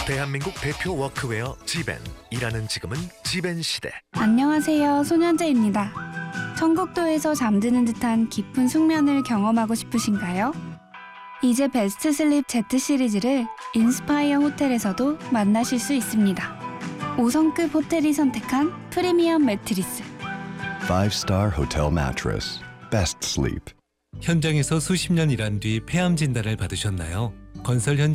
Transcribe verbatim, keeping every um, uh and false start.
대한민국 대표 워크웨어 지벤. 일하는 지금은 지벤 시대. 안녕하세요, 소년재입니다. 천국도에서 잠드는 듯한 깊은 숙면을 경험하고 싶으신가요? 이제 베스트 슬립 Z 시리즈를 인스파이어 호텔에서도 만나실 수 있습니다. 오 성급 호텔이 선택한 프리미엄 매트리스. Five star hotel mattress. Best sleep. 현장에서 수십 년 일한 뒤 폐암 진단을 받으셨나요? 건설 현